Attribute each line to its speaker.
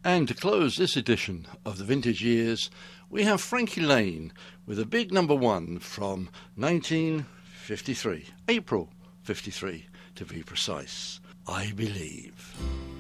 Speaker 1: And to close this edition of the Vintage Years, we have Frankie Laine with a big number one from 1953, April 53 to be precise, I Believe.